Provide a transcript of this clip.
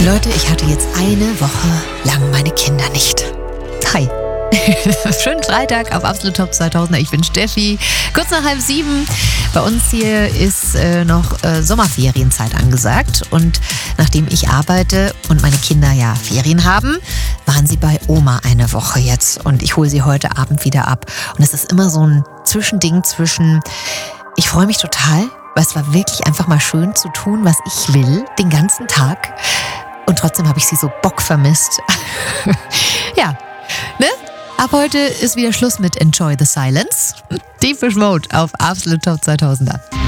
Leute, ich hatte jetzt eine Woche lang meine Kinder nicht. Hi. Schönen Freitag auf Absolut Top 2000. Ich bin Steffi. Kurz nach 6:30. Bei uns hier ist noch Sommerferienzeit angesagt. Und nachdem ich arbeite und meine Kinder ja Ferien haben, waren sie bei Oma eine Woche jetzt. Und ich hole sie heute Abend wieder ab. Und es ist immer so ein Zwischending zwischen, ich freue mich total, weil es war wirklich einfach mal schön zu tun, was ich will, den ganzen Tag. Und trotzdem habe ich sie so Bock vermisst. Ja, ne? Ab heute ist wieder Schluss mit Enjoy the Silence. Deepish Mode auf Absolut Top 2000er.